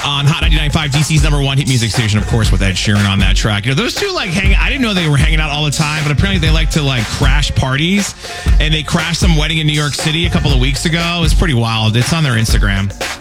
on Hot 99.5, DC's number one hit music station, of course, with Ed Sheeran on that track. You know, those two I didn't know they were hanging out all the time, but apparently they like to crash parties, and they crashed some wedding in New York City a couple of weeks ago. It was pretty wild. It's on their Instagram.